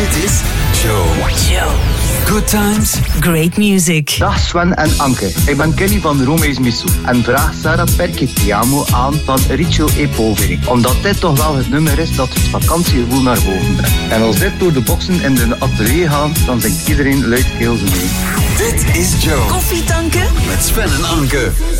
Dit is Joe. Good times, great music. Dag Sven en Anke. Ik ben Kenny van Rome's Missou en vraag Sarah Perché Ti Amo aan van Riccio e Poveri. Omdat dit toch wel het nummer is dat het vakantiegevoel naar boven brengt. En als dit door de boksen in de atelier gaat, dan zingt iedereen luidkeels mee. dit is Joe. Koffie tanken? Met Sven en Anke.